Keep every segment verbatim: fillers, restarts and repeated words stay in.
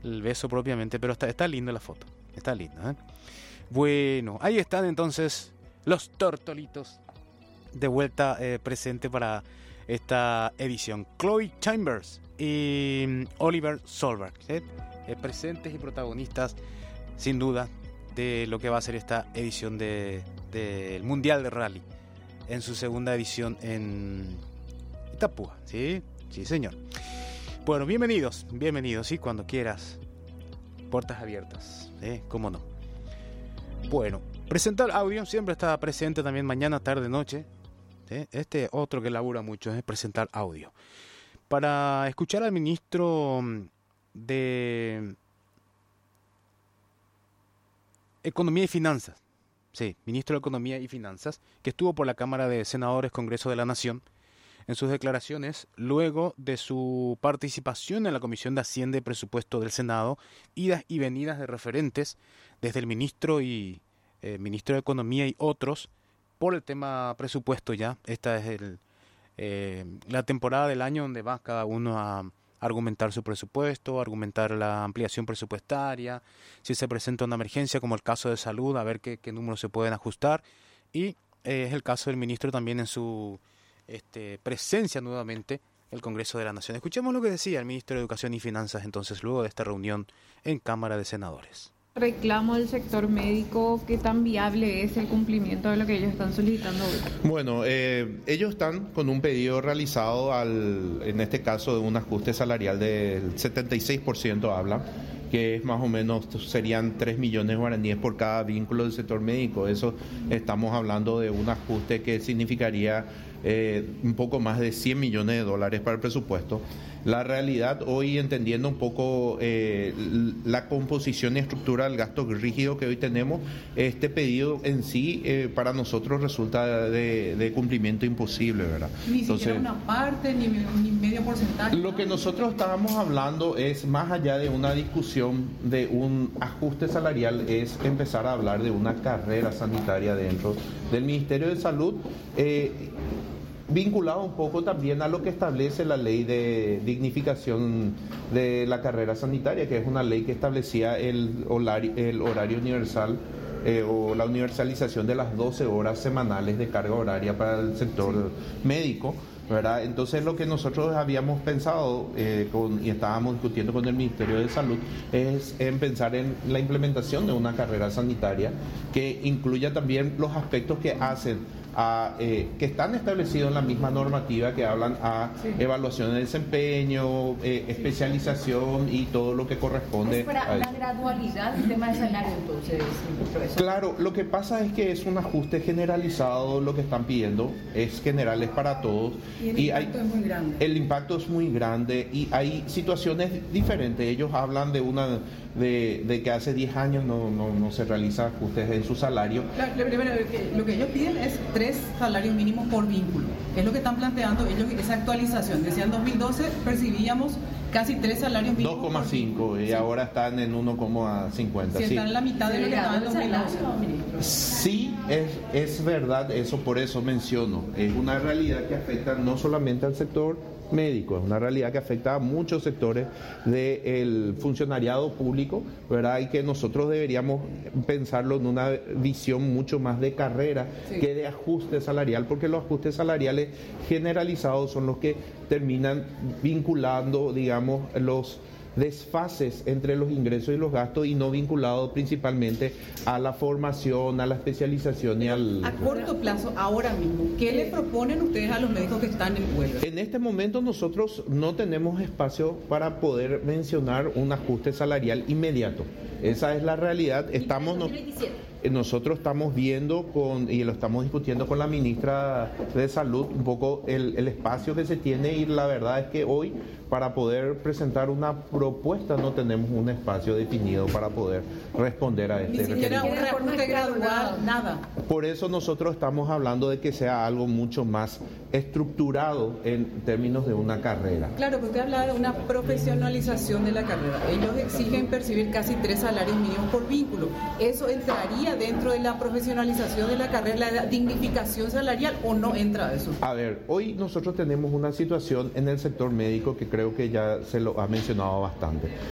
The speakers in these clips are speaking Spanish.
el beso propiamente, pero está, está linda la foto, está linda, ¿eh? Bueno, ahí están entonces los tortolitos de vuelta eh, presente para esta edición. Chloe Chambers y Oliver Solberg, ¿eh? Eh, presentes y protagonistas sin duda de lo que va a ser esta edición de, del Mundial de Rally en su segunda edición en Itapúa, ¿sí? Sí, señor. Bueno, bienvenidos, bienvenidos, sí, cuando quieras. Puertas abiertas, ¿eh? ¿Cómo no? Bueno, presentar audio siempre está presente también mañana, tarde, noche. ¿Sí? Este otro que labura mucho es presentar audio. Para escuchar al ministro de Economía y Finanzas, sí, ministro de Economía y Finanzas, que estuvo por la Cámara de Senadores, Congreso de la Nación, en sus declaraciones, luego de su participación en la Comisión de Hacienda y Presupuesto del Senado, idas y venidas de referentes desde el ministro y eh, ministro de Economía y otros por el tema presupuesto ya. Esta es el, eh, la temporada del año donde va cada uno a argumentar su presupuesto, argumentar la ampliación presupuestaria, si se presenta una emergencia como el caso de salud, a ver qué, qué números se pueden ajustar. Y eh, es el caso del ministro también en su Este, presencia nuevamente el Congreso de la Nación. Escuchemos lo que decía el ministro de Educación y Finanzas entonces luego de esta reunión en Cámara de Senadores. Reclamo del sector médico, ¿qué tan viable es el cumplimiento de lo que ellos están solicitando hoy? Bueno, eh, ellos están con un pedido realizado al, en este caso, de un ajuste salarial del setenta y seis por ciento habla, que es más o menos, serían tres millones de guaraníes por cada vínculo del sector médico. Eso estamos hablando de un ajuste que significaría eh, un poco más de cien millones de dólares para el presupuesto. La realidad hoy, entendiendo un poco eh, la composición y estructura del gasto rígido que hoy tenemos, este pedido en sí eh, para nosotros resulta de, de cumplimiento imposible, ¿verdad? Ni Entonces, siquiera una parte, ni, ni medio porcentaje. Lo que nosotros estábamos hablando es, más allá de una discusión de un ajuste salarial, es empezar a hablar de una carrera sanitaria dentro del Ministerio de Salud, eh, vinculado un poco también a lo que establece la ley de dignificación de la carrera sanitaria, que es una ley que establecía el horario, el horario universal eh, o la universalización de las doce horas semanales de carga horaria para el sector sí. médico, ¿verdad? Entonces lo que nosotros habíamos pensado eh, con, y estábamos discutiendo con el Ministerio de Salud es en pensar en la implementación de una carrera sanitaria que incluya también los aspectos que hacen A, eh, que están establecidos en la misma normativa, que hablan a sí. evaluación de desempeño, eh, especialización y todo lo que corresponde. Es para a la eso. Gradualidad del tema de salario, entonces, profesor. Claro, lo que pasa es que es un ajuste generalizado, lo que están pidiendo es general, es para todos. Y el y impacto hay, es muy grande. El impacto es muy grande y hay situaciones diferentes. Ellos hablan de una de, de que hace diez años no, no, no se realiza ajustes en su salario. Claro, lo, que, lo que ellos piden es tres salarios mínimos por vínculo. Es lo que están planteando ellos, esa actualización. Decía en dos mil doce percibíamos casi tres salarios mínimos. dos coma cinco y sí. ahora están en uno coma cincuenta. Si sí, están en la mitad de lo que estaban en dos mil doce. Sí, es, es verdad, eso por eso menciono. Es una realidad que afecta no solamente al sector médico, es una realidad que afecta a muchos sectores del funcionariado público, ¿verdad? Y que nosotros deberíamos pensarlo en una visión mucho más de carrera sí. que de ajuste salarial, porque los ajustes salariales generalizados son los que terminan vinculando, digamos, los desfases entre los ingresos y los gastos y no vinculados principalmente a la formación, a la especialización y al... A corto plazo, ahora mismo, ¿qué le proponen ustedes a los médicos que están en huelga? En este momento nosotros no tenemos espacio para poder mencionar un ajuste salarial inmediato. Esa es la realidad. Estamos... No, nosotros estamos viendo con, y lo estamos discutiendo con la ministra de Salud, un poco el, el espacio que se tiene, y la verdad es que hoy para poder presentar una propuesta no tenemos un espacio definido para poder responder a este requerimiento. Ni siquiera un reajuste gradual, nada. Por eso nosotros estamos hablando de que sea algo mucho más estructurado en términos de una carrera. Claro, porque usted hablaba de una profesionalización de la carrera. Ellos exigen percibir casi tres salarios mínimos por vínculo. ¿Eso entraría dentro de la profesionalización de la carrera, la dignificación salarial, o no entra eso? A ver, hoy nosotros tenemos una situación en el sector médico que creo que ya se lo ha mencionado bastante.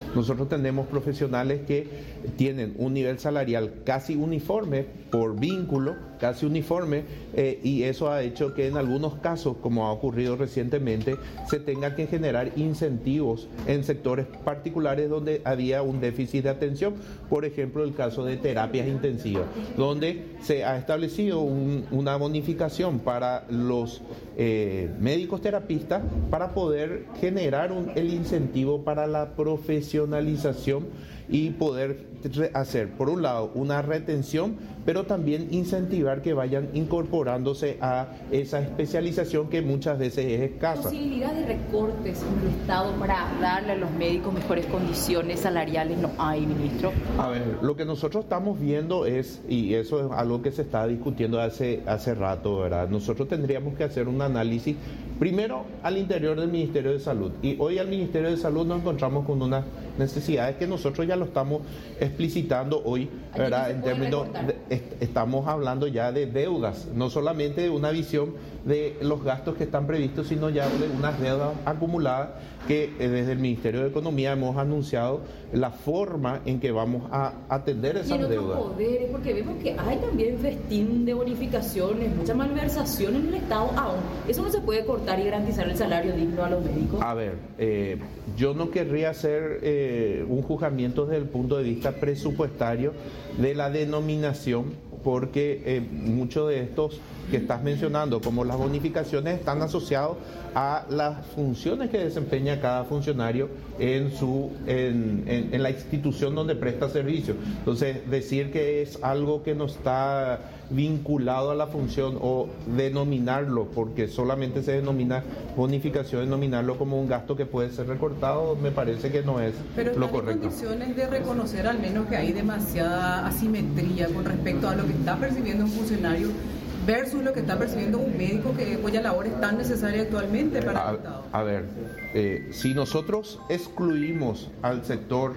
Nosotros tenemos profesionales que tienen un nivel salarial casi uniforme por vínculo, casi uniforme, eh, y eso ha hecho que en algunos casos, como ha ocurrido recientemente, se tenga que generar incentivos en sectores particulares donde había un déficit de atención. Por ejemplo, el caso de terapias intensivas, donde se ha establecido un, una bonificación para los eh, médicos terapistas para poder generar un, el incentivo para la profesionalización y poder hacer, por un lado, una retención, pero también incentivar que vayan incorporándose a esa especialización que muchas veces es escasa. Posibilidad de recortes en el Estado para darle a los médicos mejores condiciones salariales no hay, ministro. A ver, lo que nosotros estamos viendo es, y eso es algo que se está discutiendo hace, hace rato, ¿verdad? Nosotros tendríamos que hacer un análisis primero al interior del Ministerio de Salud, y hoy al Ministerio de Salud nos encontramos con unas necesidades que nosotros ya lo estamos explicitando hoy, ¿verdad? En términos de, est- estamos hablando ya de deudas, no solamente de una visión de los gastos que están previstos, sino ya de unas deudas acumuladas que eh, desde el Ministerio de Economía hemos anunciado la forma en que vamos a atender esas deudas. Y en otros poderes, porque vemos que hay también festín de bonificaciones, mucha malversación en el Estado aún. ¿Eso no se puede cortar y garantizar el salario digno a los médicos? A ver, eh, yo no querría hacer eh, un juzgamiento desde el punto de vista presupuestario de la denominación, porque eh, muchos de estos que estás mencionando, como las bonificaciones, están asociados a las funciones que desempeña cada funcionario en su en, en, en la institución donde presta servicio. Entonces, decir que es algo que no está vinculado a la función o denominarlo, porque solamente se denomina bonificación, denominarlo como un gasto que puede ser recortado, me parece que no es Pero lo correcto. Pero están en condiciones de reconocer al menos que hay demasiada asimetría con respecto a lo que está percibiendo un funcionario versus lo que está percibiendo un médico que, cuya labor es tan necesaria actualmente para a, el Estado. A ver, eh, si nosotros excluimos al sector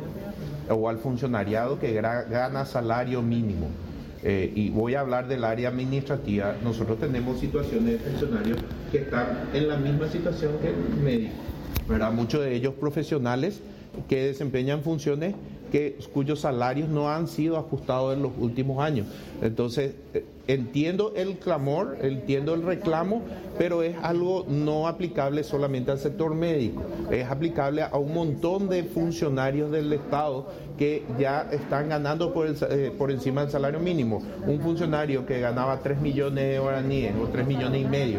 o al funcionariado que gra- gana salario mínimo, eh, y voy a hablar del área administrativa, nosotros tenemos situaciones de funcionarios que están en la misma situación que el médico, ¿verdad? Muchos de ellos profesionales que desempeñan funciones que, cuyos salarios no han sido ajustados en los últimos años. Entonces, eh, entiendo el clamor, entiendo el reclamo, pero es algo no aplicable solamente al sector médico, es aplicable a un montón de funcionarios del Estado que ya están ganando por, el, eh, por encima del salario mínimo. Un funcionario que ganaba tres millones de guaraníes o tres millones y medio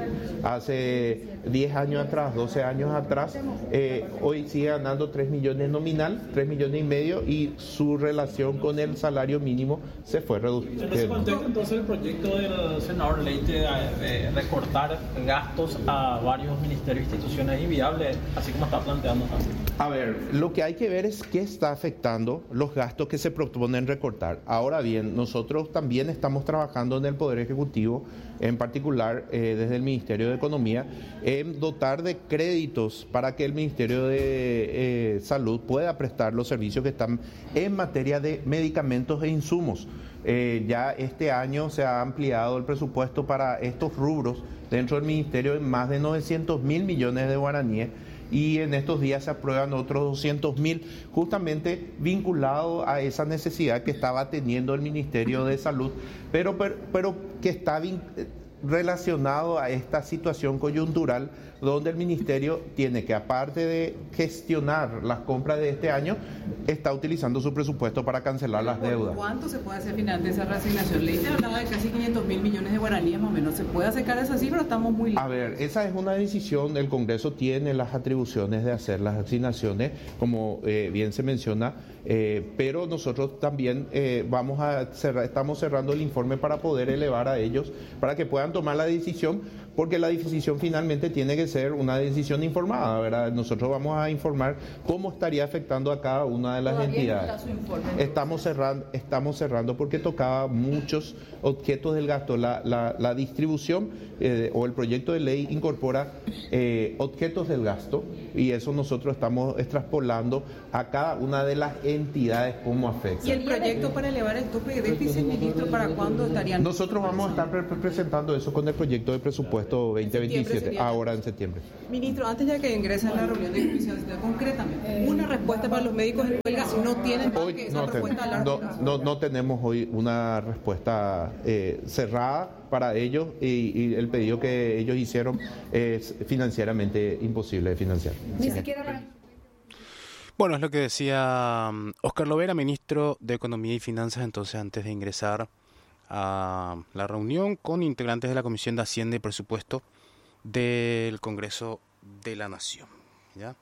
hace diez años atrás, doce años atrás, eh, hoy sigue ganando tres millones nominal, tres millones y medio, y su relación con el salario mínimo se fue reduciendo. En ese contexto, entonces, el proyecto del senador Leite de, de recortar gastos a varios ministerios e instituciones es inviable, así como está planteando. A ver, lo que hay que ver es qué está afectando los gastos que se proponen recortar. Ahora bien, nosotros también estamos trabajando en el Poder Ejecutivo, en particular eh, desde el Ministerio de Economía, en dotar de créditos para que el Ministerio de eh, Salud pueda prestar los servicios que están en materia de medicamentos e insumos. Eh, ya este año se ha ampliado el presupuesto para estos rubros dentro del Ministerio en más de novecientos mil millones de guaraníes, y en estos días se aprueban otros doscientos mil, justamente vinculado a esa necesidad que estaba teniendo el Ministerio de Salud, pero, pero, pero que está vinculado relacionado a esta situación coyuntural donde el Ministerio tiene que, aparte de gestionar las compras de este año, está utilizando su presupuesto para cancelar las deudas. ¿Cuánto se puede hacer finalmente esa reasignación? Leite hablaba de casi quinientos mil millones de guaraníes más o menos. ¿Se puede acercar a esa cifra o estamos muy lejos? A ver, esa es una decisión, el Congreso tiene las atribuciones de hacer las asignaciones, como eh, bien se menciona, eh, pero nosotros también eh, vamos a cerrar, estamos cerrando el informe para poder elevar a ellos, para que puedan tomar la decisión, porque la decisión finalmente tiene que ser una decisión informada, ¿verdad? Nosotros vamos a informar cómo estaría afectando a cada una de las Todavía entidades. no está su informe, Estamos cerrando, estamos cerrando porque tocaba muchos objetos del gasto. La, la, la distribución eh, o el proyecto de ley incorpora eh, objetos del gasto y eso nosotros estamos extrapolando a cada una de las entidades cómo afecta. ¿Y el proyecto para elevar el tope de déficit, ministro, para cuándo estarían? Nosotros vamos a estar pre presentando eso con el proyecto de presupuesto veinte veintisiete, ahora en septiembre. Ministro, antes ya que ingresa en la reunión de comisión, concretamente, una respuesta para los médicos en huelga, si no tienen hoy que esa no, respuesta ten, a no, no, no tenemos hoy una respuesta eh, cerrada para ellos y, y el pedido que ellos hicieron es financieramente imposible de financiar. Ni siquiera para... Bueno, es lo que decía Óscar Lovera, ministro de Economía y Finanzas, entonces antes de ingresar a la reunión con integrantes de la Comisión de Hacienda y Presupuesto del Congreso de la Nación, ¿ya?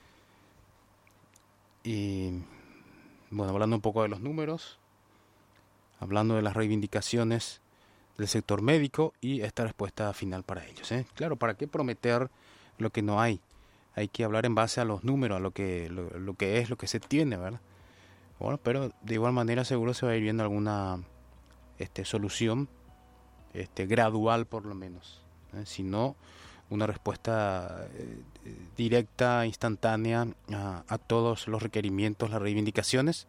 Y bueno, hablando un poco de los números, hablando de las reivindicaciones del sector médico y esta respuesta final para ellos, ¿eh? Claro, ¿para qué prometer lo que no hay? Hay que hablar en base a los números, a lo que lo, lo que es, lo que se tiene, ¿verdad? Bueno, pero de igual manera seguro se va a ir viendo alguna este, solución este, gradual por lo menos, ¿eh? Si no, una respuesta eh, directa, instantánea a, a todos los requerimientos, las reivindicaciones,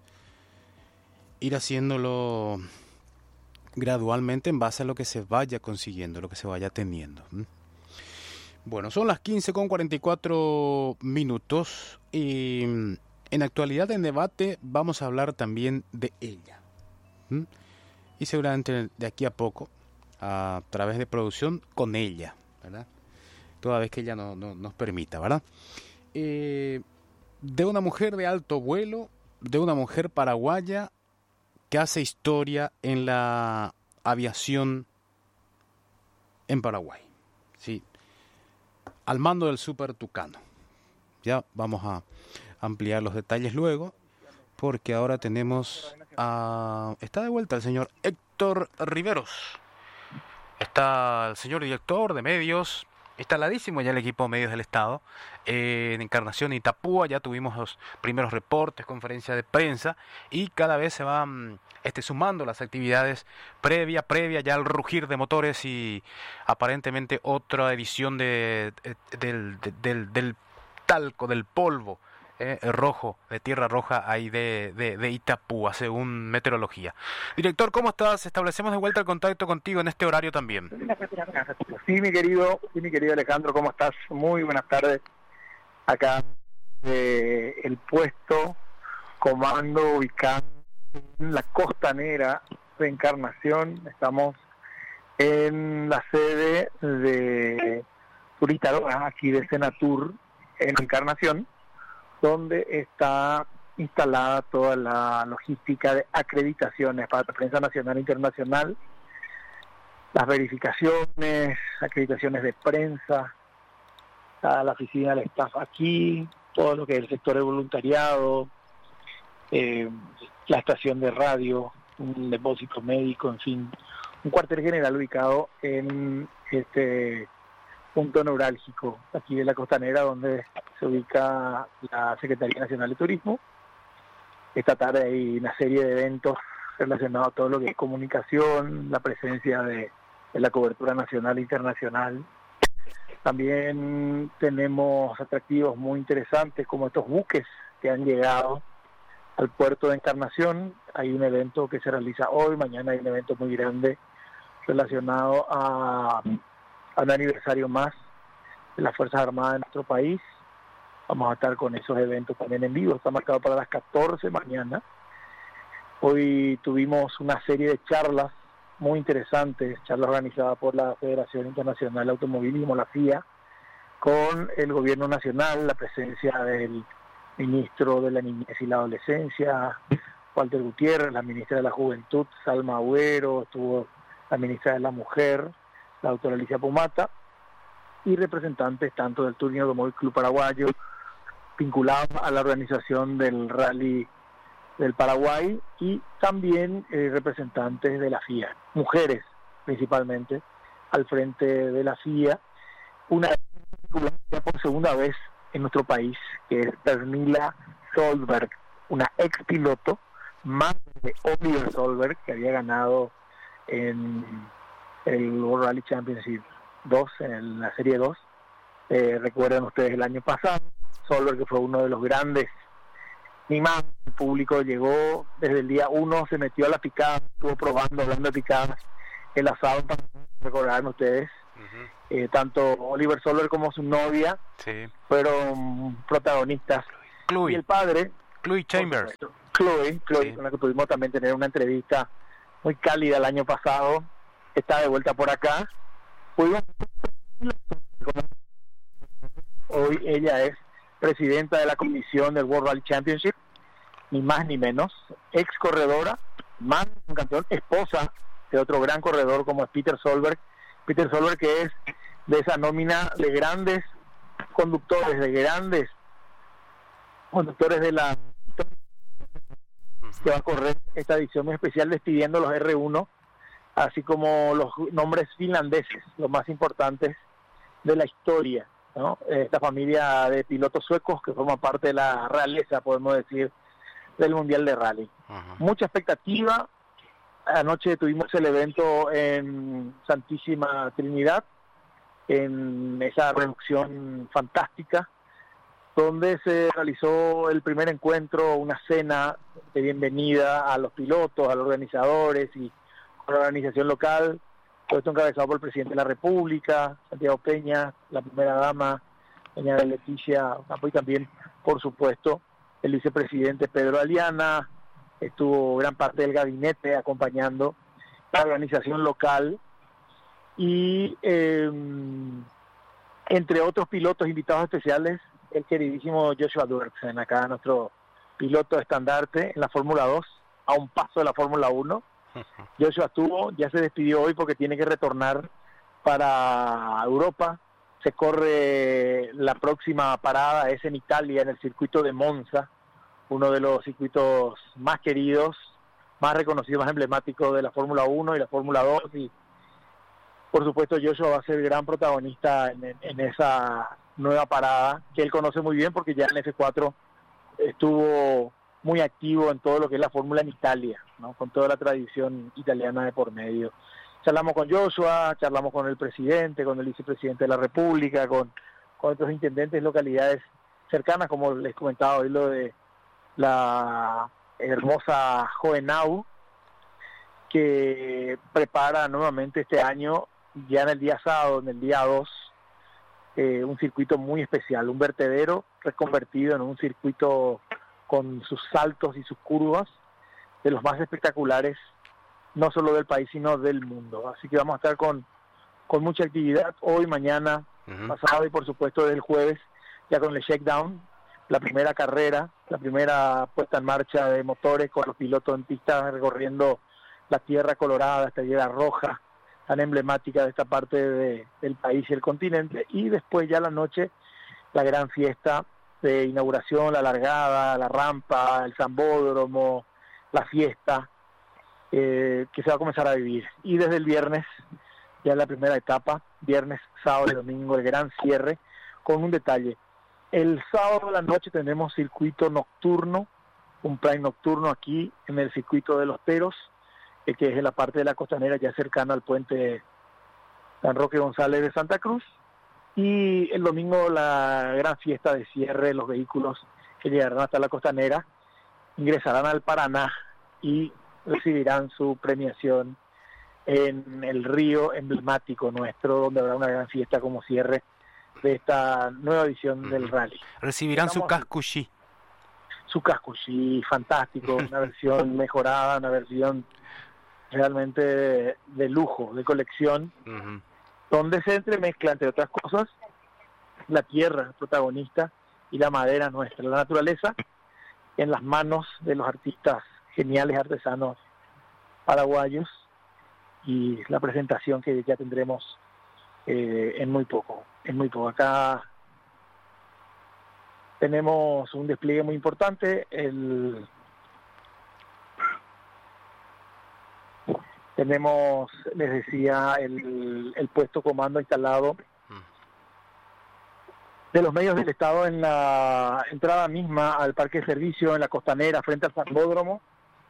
ir haciéndolo gradualmente en base a lo que se vaya consiguiendo, lo que se vaya teniendo. Bueno, son las quince con cuarenta y cuatro minutos y en actualidad en debate vamos a hablar también de ella. ¿Mm? Y seguramente de aquí a poco, a través de producción, con ella, ¿verdad? Toda vez que ella no, no, nos permita, ¿verdad? Eh, de una mujer de alto vuelo, de una mujer paraguaya que hace historia en la aviación en Paraguay, sí, al mando del Super Tucano. Ya vamos a ampliar los detalles luego, porque ahora tenemos a... está de vuelta el señor Héctor Riveros, está el señor director de medios, instaladísimo ya el equipo de medios del Estado, eh, en Encarnación y Itapúa, ya tuvimos los primeros reportes, conferencias de prensa, y cada vez se van este, sumando las actividades previa, previa ya al rugir de motores y aparentemente otra edición de, de, del, de, del, del talco, del polvo eh, rojo, de tierra roja ahí de, de, de Itapúa, según meteorología. Director, ¿cómo estás? Establecemos de vuelta el contacto contigo en este horario también. Sí, mi querido, sí, mi querido Alejandro, ¿cómo estás? Muy buenas tardes. Acá eh, el puesto comando ubicado en la costanera de Encarnación. Estamos en la sede de Turitaroa, aquí de Senatur, en Encarnación, donde está instalada toda la logística de acreditaciones para la prensa nacional e internacional, las verificaciones, acreditaciones de prensa, la oficina del staff aquí, todo lo que es el sector de voluntariado, eh, la estación de radio, un depósito médico, en fin, un cuartel general ubicado en este punto neurálgico aquí de la costanera, donde se ubica la Secretaría Nacional de Turismo. Esta tarde hay una serie de eventos relacionados a todo lo que es comunicación, la presencia de, de la cobertura nacional e internacional. También tenemos atractivos muy interesantes como estos buques que han llegado al puerto de Encarnación. Hay un evento que se realiza hoy, mañana hay un evento muy grande relacionado a, a un aniversario más de las Fuerzas Armadas de nuestro país. Vamos a estar con esos eventos también en vivo, está marcado para las catorce mañana. Hoy tuvimos una serie de charlas muy interesantes, charlas organizadas por la Federación Internacional de Automovilismo, la F I A, con el gobierno nacional, la presencia del ministro de la Niñez y la Adolescencia, Walter Gutiérrez, la ministra de la Juventud, Salma Agüero, estuvo la ministra de la Mujer, la doctora Alicia Pomata, y representantes tanto del Turismo Automóvil Club Paraguayo, vinculados a la organización del Rally del Paraguay, y también eh, representantes de la F I A, mujeres principalmente, al frente de la F I A, una ya por segunda vez en nuestro país, que es Pernilla Solberg, una ex piloto, más de Oliver Solberg, que había ganado en el World Rally Championship dos, en la Serie dos, eh, recuerdan ustedes el año pasado, Solberg, que fue uno de los grandes, ni más, el público llegó desde el día uno, se metió a la picada, estuvo probando, hablando de picadas, el asado, para recordarán ustedes. Ujú. Eh, tanto Oliver Solberg como su novia Sí. fueron protagonistas. Y Chloe, el padre, Chloe Chambers. Chloe, Chloe Sí. con la que pudimos también tener una entrevista muy cálida el año pasado, está de vuelta por acá. Pudimos... Hoy ella es presidenta de la comisión del World Rally Championship, ni más ni menos, ex corredora, más un campeón, esposa de otro gran corredor como es Peter Solberg. Peter Solberg, que es de esa nómina de grandes conductores, de grandes conductores de la que va a correr esta edición muy especial despidiendo los R uno, así como los nombres finlandeses, los más importantes de la historia, ¿no? Esta familia de pilotos suecos que forma parte de la realeza, podemos decir, del Mundial de Rally. Ujú. Mucha expectativa. Anoche tuvimos el evento en Santísima Trinidad, en esa reducción fantástica, donde se realizó el primer encuentro, una cena de bienvenida a los pilotos, a los organizadores y a la organización local. Todo esto encabezado por el presidente de la República, Santiago Peña, la primera dama, doña Leticia Ocampo, y también, por supuesto, el vicepresidente Pedro Aliana. Estuvo gran parte del gabinete acompañando la organización local y eh, entre otros pilotos invitados especiales, el queridísimo Joshua Duerksen, acá nuestro piloto estandarte en la Fórmula dos, a un paso de la Fórmula uno. Joshua estuvo, ya se despidió hoy porque tiene que retornar para Europa. Se corre, la próxima parada es en Italia, en el circuito de Monza, uno de los circuitos más queridos, más reconocidos, más emblemáticos de la Fórmula uno y la Fórmula dos, y por supuesto Joshua va a ser el gran protagonista en, en, en esa nueva parada, que él conoce muy bien porque ya en F cuatro estuvo muy activo en todo lo que es la Fórmula en Italia, ¿no? Con toda la tradición italiana de por medio. Charlamos con Joshua, charlamos con el presidente, con el vicepresidente de la República, con, con otros intendentes de localidades cercanas, como les comentaba hoy lo de la hermosa Hohenau, que prepara nuevamente este año, ya en el día sábado, en el día dos, eh, un circuito muy especial, un vertedero reconvertido en un circuito con sus saltos y sus curvas, de los más espectaculares, no solo del país, sino del mundo. Así que vamos a estar con, con mucha actividad hoy, mañana, Ujú. pasado y por supuesto desde el jueves, ya con el shakedown, la primera carrera, la primera puesta en marcha de motores con los pilotos en pista recorriendo la tierra colorada, esta tierra roja, tan emblemática de esta parte de, del país y el continente, y después ya la noche, la gran fiesta de inauguración, la largada, la rampa, el zambódromo, la fiesta, eh, que se va a comenzar a vivir. Y desde el viernes, ya la primera etapa, viernes, sábado y domingo, el gran cierre, con un detalle. El sábado de la noche tenemos circuito nocturno, un plan nocturno aquí en el circuito de Los Peros, eh, que es en la parte de la costanera ya cercana al puente San Roque González de Santa Cruz. Y el domingo la gran fiesta de cierre, los vehículos que llegarán hasta la costanera ingresarán al Paraná y recibirán su premiación en el río emblemático nuestro, donde habrá una gran fiesta como cierre de esta nueva edición del rally. Recibirán su Estamos- cascuchí. Su casco, sí, fantástico, una versión mejorada, una versión realmente de, de lujo, de colección, Ujú. donde se entremezcla, entre otras cosas, la tierra protagonista y la madera nuestra, la naturaleza, en las manos de los artistas geniales artesanos paraguayos, y la presentación que ya tendremos eh, en muy poco, en muy poco. Acá tenemos un despliegue muy importante, el tenemos, les decía, el, el puesto comando instalado de los medios del Estado en la entrada misma al parque de servicio, en la costanera, frente al Zambódromo.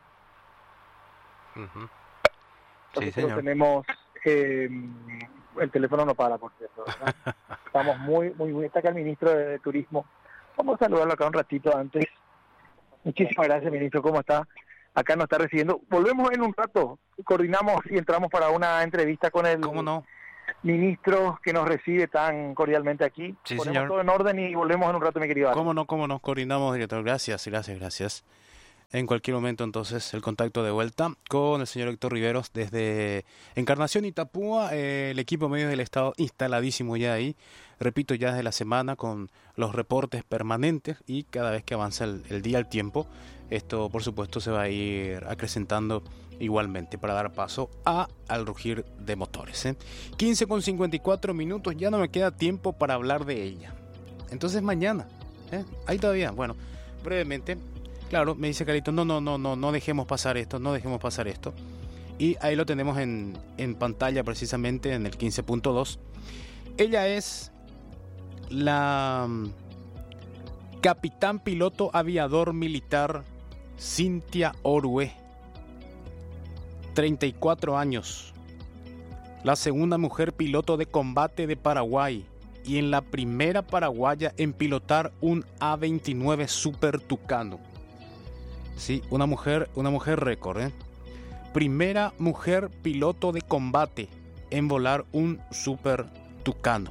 Ujú. Sí, Nosotros señor. tenemos, eh, el teléfono no para, por cierto, ¿verdad? Estamos muy, muy, muy, está acá el ministro de, de Turismo, Vamos a saludarlo acá un ratito antes. Muchísimas gracias, ministro. ¿Cómo está? Acá nos está recibiendo. Volvemos en un rato. Coordinamos y entramos para una entrevista con el ¿Cómo no? ministro que nos recibe tan cordialmente aquí. Sí, Ponemos señor. todo en orden y volvemos en un rato, mi querido. ¿Cómo no? ¿Cómo no? Coordinamos, director. Gracias, gracias, gracias. En cualquier momento, entonces, el contacto de vuelta con el señor Héctor Riveros desde Encarnación Itapúa, eh, el equipo medio del Estado instaladísimo ya ahí, repito, ya desde la semana con los reportes permanentes y cada vez que avanza el, el día, el tiempo, esto por supuesto se va a ir acrecentando igualmente para dar paso a al rugir de motores. ¿eh? quince con cincuenta y cuatro minutos, ya no me queda tiempo para hablar de ella. Entonces mañana, ¿eh? ahí todavía, bueno, brevemente. Claro, me dice Carito, no, no, no, no, no dejemos pasar esto, no dejemos pasar esto. Y ahí lo tenemos en, en pantalla precisamente en el quince punto dos. Ella es la capitán piloto aviador militar Cynthia Orue, treinta y cuatro años. La segunda mujer piloto de combate de Paraguay y en la primera paraguaya en pilotar un A veintinueve Super Tucano. Sí, una mujer, una mujer récord, ¿eh? Primera mujer piloto de combate en volar un Super Tucano.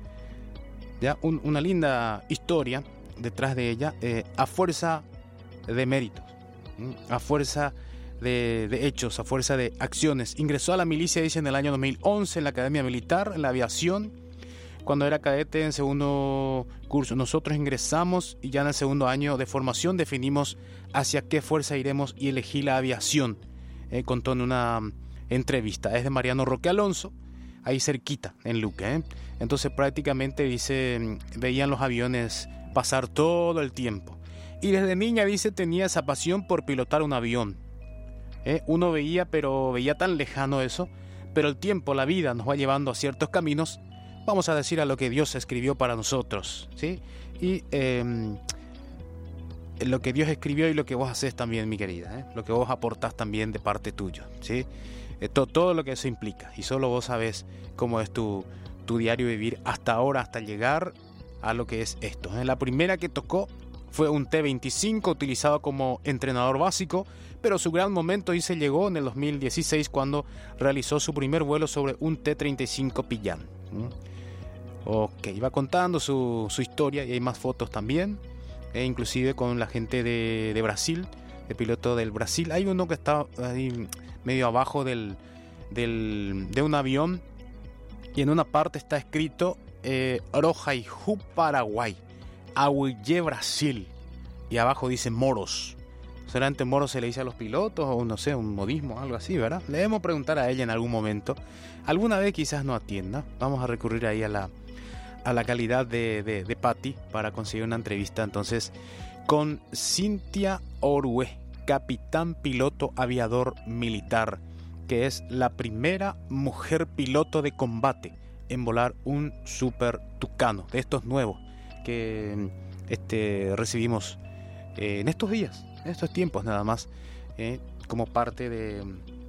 Ya, un, una linda historia detrás de ella, eh, a fuerza de méritos, ¿sí? a fuerza de, de hechos, a fuerza de acciones. Ingresó a la milicia, dice, en el año dos mil once en la Academia Militar, en la aviación, cuando era cadete en segundo curso. Nosotros ingresamos y ya en el segundo año de formación definimos hacia qué fuerza iremos y elegí la aviación, eh, contó en una entrevista. Es de Mariano Roque Alonso, ahí cerquita, en Luque. ¿eh? Entonces prácticamente, dice, veían los aviones pasar todo el tiempo. Y desde niña, dice, tenía esa pasión por pilotar un avión. ¿eh? Uno veía, pero veía tan lejano eso, pero el tiempo, la vida nos va llevando a ciertos caminos, vamos a decir, a lo que Dios escribió para nosotros, ¿sí? Y eh, lo que Dios escribió y lo que vos haces también, mi querida, ¿eh? Lo que vos aportás también de parte tuyo, ¿sí? Eh, to, todo lo que eso implica, y solo vos sabés cómo es tu, tu diario vivir hasta ahora, hasta llegar a lo que es esto. ¿eh? La primera que tocó fue un T veinticinco utilizado como entrenador básico, pero su gran momento y se llegó en el dos mil dieciséis cuando realizó su primer vuelo sobre un T treinta y cinco Pillán. ¿Mm? Ok, va contando su, su historia y hay más fotos también, e inclusive con la gente de, de Brasil, el piloto del Brasil. Hay uno que está ahí medio abajo del, del, de un avión y en una parte está escrito eh, Arojaijú, Paraguay, Ahuillé, Brasil, y abajo dice Moros. ¿Solamente Moros se le dice a los pilotos o no sé, un modismo, algo así, verdad? Le debemos preguntar a ella en algún momento. Alguna vez quizás no atienda. Vamos a recurrir ahí a la, a la calidad de, de, de Patti para conseguir una entrevista entonces con Cynthia Orue, capitán piloto aviador militar, que es la primera mujer piloto de combate en volar un Super Tucano, de estos nuevos que este, recibimos eh, en estos días, en estos tiempos nada más, eh, como parte de,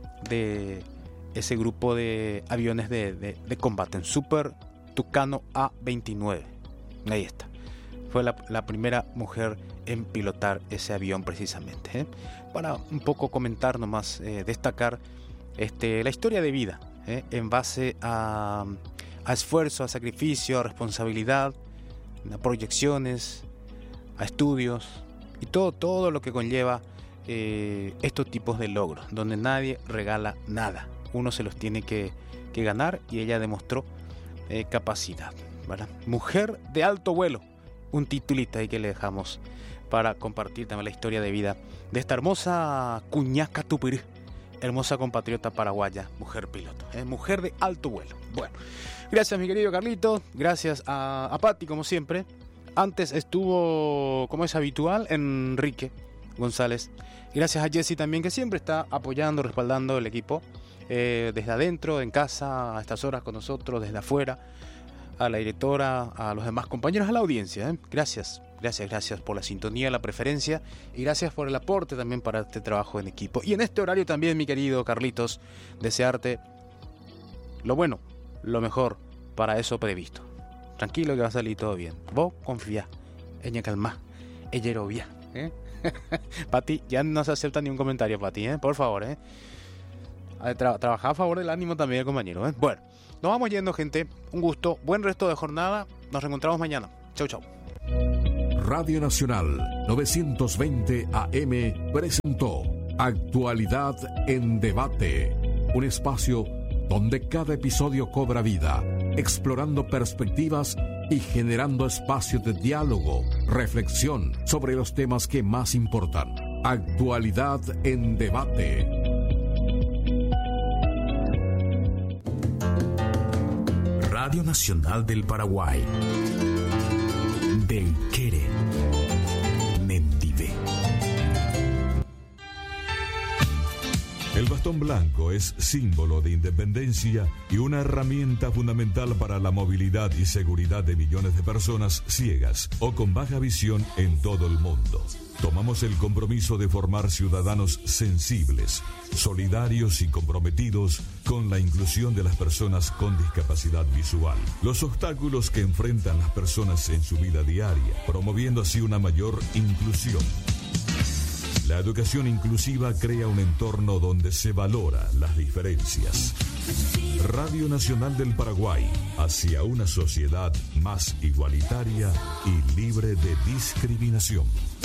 de ese grupo de aviones de, de, de combate, en Super Tucano A veintinueve. Ahí está. Fue la, la primera mujer en pilotar ese avión precisamente. ¿eh? Para un poco comentar nomás, eh, destacar este, la historia de vida, ¿eh? en base a, a esfuerzo, a sacrificio, a responsabilidad, a proyecciones, a estudios y todo, todo lo que conlleva eh, estos tipos de logros, donde nadie regala nada. Uno se los tiene que, que ganar y ella demostró eh, capacidad, ¿verdad? Mujer de alto vuelo, un titulito ahí que le dejamos para compartir también la historia de vida de esta hermosa Cuñaca Tupiri, hermosa compatriota paraguaya, mujer piloto, ¿eh? mujer de alto vuelo. Bueno, gracias mi querido Carlito, gracias a, a Patti como siempre. Antes estuvo, como es habitual, Enrique González. Gracias a Jessy también, que siempre está apoyando, respaldando el equipo, eh, desde adentro, en casa, a estas horas con nosotros, desde afuera, a la directora, a los demás compañeros, a la audiencia. ¿eh? Gracias, gracias, gracias por la sintonía, la preferencia y gracias por el aporte también para este trabajo en equipo. Y en este horario también, mi querido Carlitos, desearte lo bueno, lo mejor para eso previsto. Tranquilo que va a salir todo bien. Vos confía Eña calma. Eyerovia. ¿Eh? Pati, ya no se acepta ni un comentario, Pati, ¿eh? Por favor, ¿eh? Tra- trabajar a favor del ánimo también, compañero, ¿eh? Bueno, nos vamos yendo, gente. Un gusto. Buen resto de jornada. Nos reencontramos mañana. Chau, chau. Radio Nacional novecientos veinte A M presentó Actualidad en Debate, un espacio donde cada episodio cobra vida, explorando perspectivas y generando espacios de diálogo, reflexión sobre los temas que más importan. Actualidad en Debate. Radio Nacional del Paraguay. Del Quere. Mendive. El bastón blanco es símbolo de independencia y una herramienta fundamental para la movilidad y seguridad de millones de personas ciegas o con baja visión en todo el mundo. Tomamos el compromiso de formar ciudadanos sensibles, solidarios y comprometidos con la inclusión de las personas con discapacidad visual. Los obstáculos que enfrentan las personas en su vida diaria, promoviendo así una mayor inclusión. La educación inclusiva crea un entorno donde se valora las diferencias. Radio Nacional del Paraguay, hacia una sociedad más igualitaria y libre de discriminación.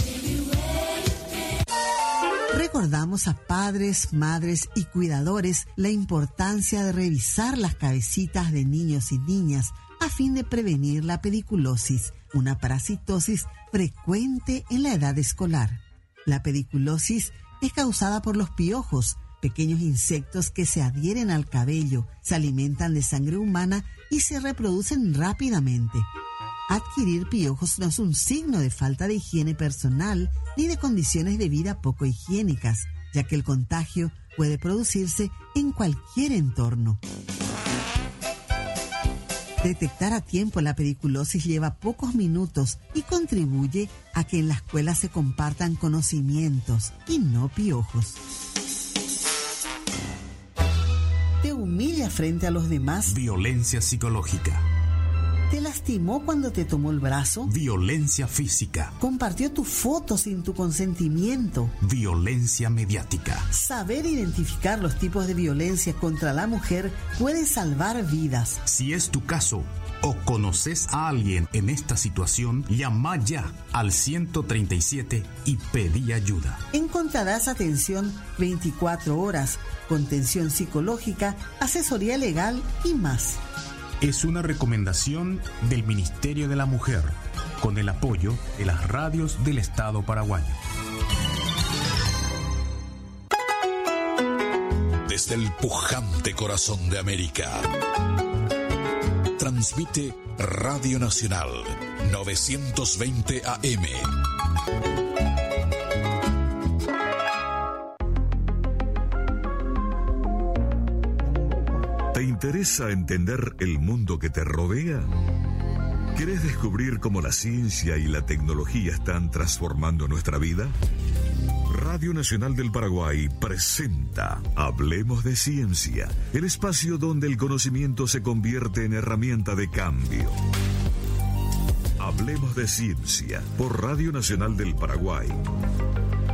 Recordamos a padres, madres y cuidadores la importancia de revisar las cabecitas de niños y niñas a fin de prevenir la pediculosis, una parasitosis frecuente en la edad escolar. La pediculosis es causada por los piojos, pequeños insectos que se adhieren al cabello, se alimentan de sangre humana y se reproducen rápidamente. Adquirir piojos no es un signo de falta de higiene personal ni de condiciones de vida poco higiénicas, ya que el contagio puede producirse en cualquier entorno. Detectar a tiempo la pediculosis lleva pocos minutos y contribuye a que en la escuela se compartan conocimientos y no piojos. ¿Te humilla frente a los demás? Violencia psicológica. ¿Te lastimó cuando te tomó el brazo? Violencia física. ¿Compartió tu foto sin tu consentimiento? Violencia mediática. Saber identificar los tipos de violencia contra la mujer puede salvar vidas. Si es tu caso o conoces a alguien en esta situación, llama ya al ciento treinta y siete y pedí ayuda. Encontrarás atención veinticuatro horas, contención psicológica, asesoría legal y más. Es una recomendación del Ministerio de la Mujer, con el apoyo de las radios del Estado paraguayo. Desde el pujante corazón de América, transmite Radio Nacional novecientos veinte A M. ¿Te interesa entender el mundo que te rodea? ¿Quieres descubrir cómo la ciencia y la tecnología están transformando nuestra vida? Radio Nacional del Paraguay presenta Hablemos de Ciencia, el espacio donde el conocimiento se convierte en herramienta de cambio. Hablemos de Ciencia por Radio Nacional del Paraguay.